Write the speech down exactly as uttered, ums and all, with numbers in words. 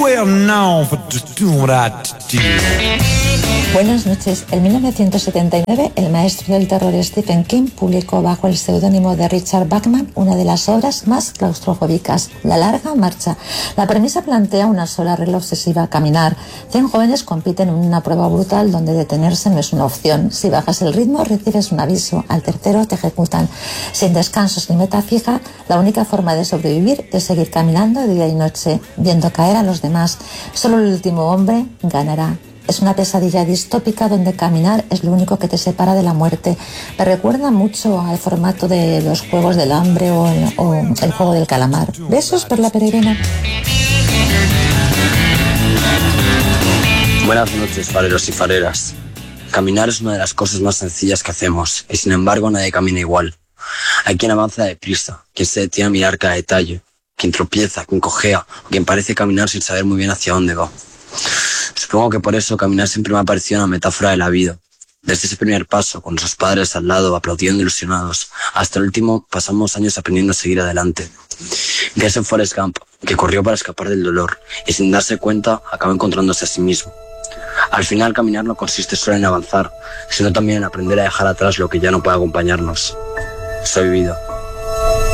well known for just doing what I do. Buenas noches. En mil novecientos setenta y nueve, el maestro del terror Stephen King publicó bajo el seudónimo de Richard Bachman una de las obras más claustrofóbicas, La larga marcha. La premisa plantea una sola regla obsesiva: caminar. Cien jóvenes compiten en una prueba brutal donde detenerse no es una opción. Si bajas el ritmo, recibes un aviso. Al tercero te ejecutan. Sin descansos ni meta fija, la única forma de sobrevivir es seguir caminando día y noche, viendo caer a los demás. Solo el último hombre ganará. Es una pesadilla distópica donde caminar es lo único que te separa de la muerte. Me recuerda mucho al formato de los Juegos del Hambre o el, o el Juego del Calamar. Besos por la peregrina. Buenas noches, fareros y fareras. Caminar es una de las cosas más sencillas que hacemos, y sin embargo nadie camina igual. Hay quien avanza deprisa, quien se detiene a mirar cada detalle, quien tropieza, quien cojea, o quien parece caminar sin saber muy bien hacia dónde va. Supongo que por eso caminar siempre me ha parecido una metáfora de la vida. Desde ese primer paso, con nuestros padres al lado, aplaudiendo ilusionados, hasta el último pasamos años aprendiendo a seguir adelante. Piensa en Forrest Gump, que corrió para escapar del dolor, y sin darse cuenta acabó encontrándose a sí mismo. Al final, caminar no consiste solo en avanzar, sino también en aprender a dejar atrás lo que ya no puede acompañarnos. Soy vida.